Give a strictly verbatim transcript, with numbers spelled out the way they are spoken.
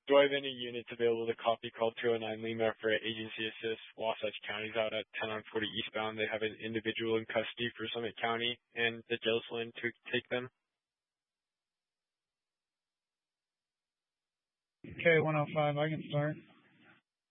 Do I have any units available to copy call two oh nine Lima for agency assist? Wasatch County's out at ten on forty eastbound. They have an individual in custody for Summit County and the Jocelyn to take them. Okay, one oh five, I can start.